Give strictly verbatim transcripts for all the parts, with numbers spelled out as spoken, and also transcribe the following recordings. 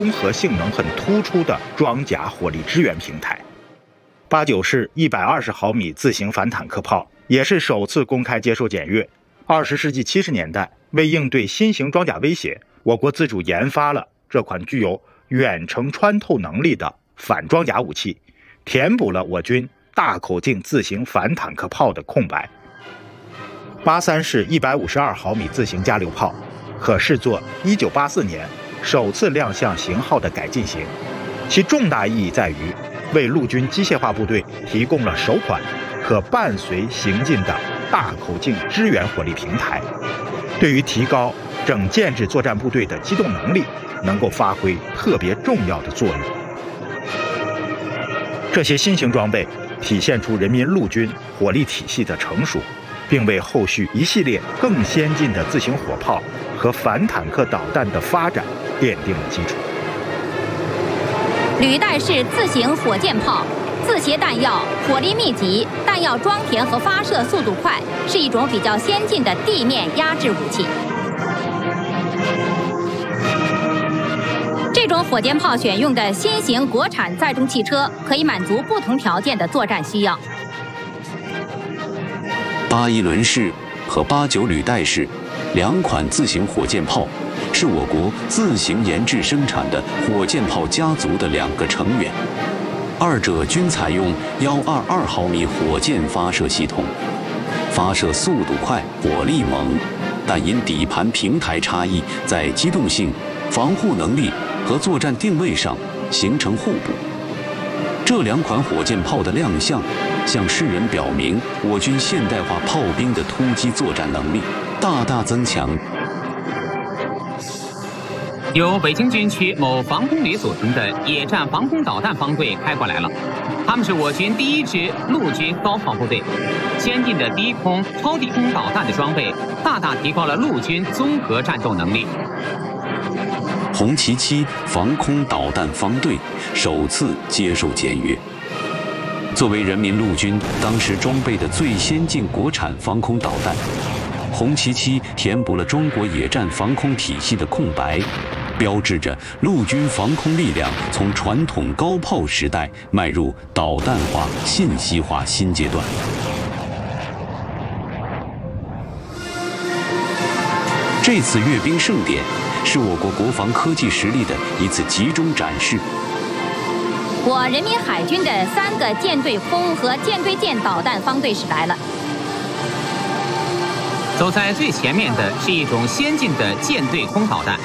综合性能很突出的装甲火力支援平台。八九式一百二十毫米自行反坦克炮也是首次公开接受检阅。二十世纪七十年代，为应对新型装甲威胁，我国自主研发了这款具有远程穿透能力的反装甲武器，填补了我军大口径自行反坦克炮的空白。八三式一百五十二毫米自行加榴炮可视作一九八四年首次亮相型号的改进型，其重大意义在于为陆军机械化部队提供了首款可伴随行进的大口径支援火力平台，对于提高整建制作战部队的机动能力能够发挥特别重要的作用。这些新型装备体现出人民陆军火力体系的成熟，并为后续一系列更先进的自行火炮和反坦克导弹的发展奠定了基础。 履带式自行火箭炮自携弹药，火力密集，弹药装填和发射速度快，是一种比较先进的地面压制武器。这种火箭炮选用的新型国产载重汽车，可以满足不同条件的作战需要。 八一轮式和八九履带式两款自行火箭炮，是我国自行研制生产的火箭炮家族的两个成员。二者均采用幺二二毫米火箭发射系统，发射速度快，火力猛，但因底盘平台差异，在机动性、防护能力和作战定位上形成互补。这两款火箭炮的亮相，向世人表明我军现代化炮兵的突击作战能力大大增强。 由北京军区某防空旅组成的野战防空导弹方队开过来了，他们是我军第一支陆军高炮部队。先进的低空、超低空导弹的装备，大大提高了陆军综合战斗能力。 红旗七防空导弹方队首次接受检阅。作为人民陆军当时装备的最先进国产防空导弹，红旗七填补了中国野战防空体系的空白，标志着陆军防空力量从传统高炮时代迈入导弹化、信息化新阶段。这次阅兵盛典是我国国防科技实力的一次集中展示。 我人民海军的三个舰队空和舰队舰导弹方队是来了。 走在最前面的是一种先进的舰队空导弹。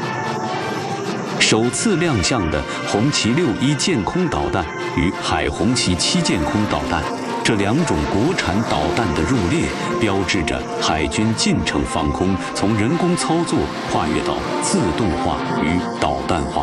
首次亮相的红旗六一舰空导弹与海红旗七舰空导弹，这两种国产导弹的入列，标志着海军近程防空从人工操作跨越到自动化与导弹化。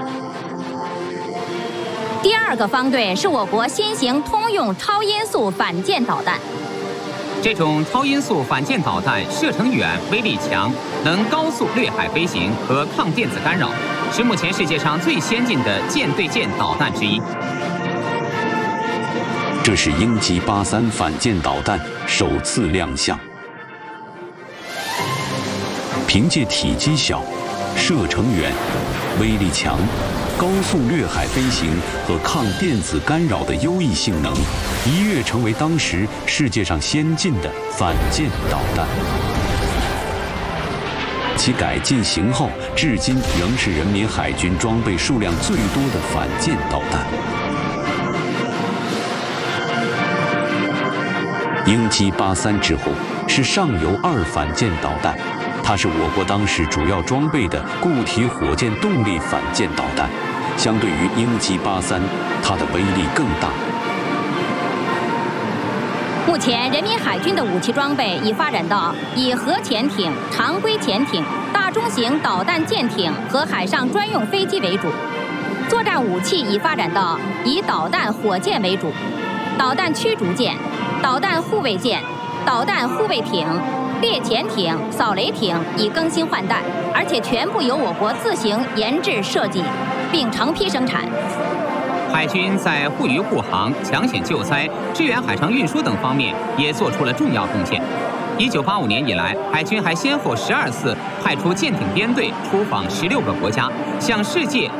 第二个方队是我国新型通用超音速反舰导弹。 这种超音速反舰导弹射程远、威力强，能高速掠海飞行和抗电子干扰，是目前世界上最先进的舰对舰导弹之一。 这是鹰击八三反舰导弹首次亮相。凭借体积小、射程远、威力强、高速掠海飞行和抗电子干扰的优异性能，一跃成为当时世界上先进的反舰导弹。其改进型号至今仍是人民海军装备数量最多的反舰导弹。鹰击八三之后是上游二反舰导弹，它是我国当时主要装备的固体火箭动力反舰导弹，相对于鹰击八三，它的威力更大。 目前，人民海军的武器装备已发展到以核潜艇、常规潜艇、大中型导弹舰艇和海上专用飞机为主；作战武器已发展到以导弹火箭为主，导弹驱逐舰、导弹护卫舰、导弹护卫艇、猎潜艇、扫雷艇已更新换代，而且全部由我国自行研制设计，并成批生产。 海军在护渔护航、抢险救灾、支援海上运输等方面也做出了重要贡献。一九八五年以来，海军还先后十二次派出舰艇编队出访十六个国家，向世界